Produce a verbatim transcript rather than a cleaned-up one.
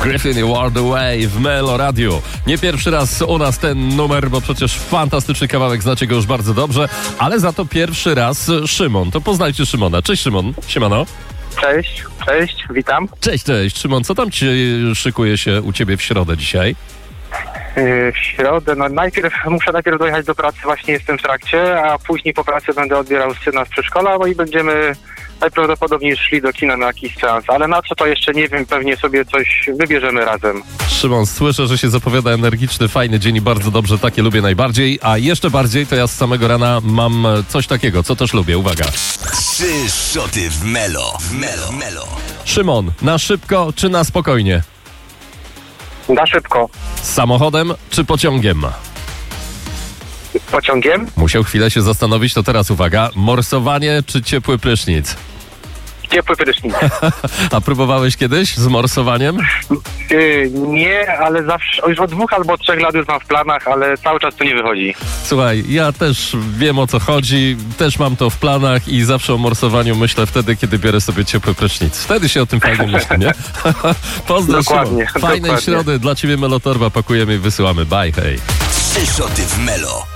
Griffin i World Away w Melo Radio. Nie pierwszy raz u nas ten numer, bo przecież fantastyczny kawałek, znacie go już bardzo dobrze, ale za to pierwszy raz Szymon. To poznajcie Szymona. Cześć Szymon, siemano. Cześć, cześć, witam. Cześć, cześć. Szymon, co tam ci szykuje się u ciebie w środę dzisiaj? Yy, w środę, no najpierw muszę najpierw dojechać do pracy, właśnie jestem w trakcie, a później po pracy będę odbierał syna z przedszkola, no i będziemy najprawdopodobniej szli do kina na jakiś seans, ale na co to jeszcze nie wiem, pewnie sobie coś wybierzemy razem. Szymon, słyszę, że się zapowiada energiczny, fajny dzień i bardzo dobrze, takie lubię najbardziej, a jeszcze bardziej to ja z samego rana mam coś takiego, co też lubię, uwaga. Trzy szoty w Melo, w Melo, Melo. Szymon, na szybko czy na spokojnie? Na szybko. Samochodem czy pociągiem? Pociągiem? Musiał chwilę się zastanowić, to teraz uwaga. Morsowanie czy ciepły prysznic? Ciepły prysznic. A próbowałeś kiedyś z morsowaniem? Yy, nie, ale zawsze, już od dwóch albo trzech lat już mam w planach, ale cały czas to nie wychodzi. Słuchaj, ja też wiem, o co chodzi, też mam to w planach i zawsze o morsowaniu myślę wtedy, kiedy biorę sobie ciepły prysznic. Wtedy się o tym fajnie myśli, nie? Pozdrow, Dokładnie, Szymon. Fajnej dokładnie. środy, dla ciebie Melotorba pakujemy i wysyłamy. Bye, hej. Trzy szoty w Melo.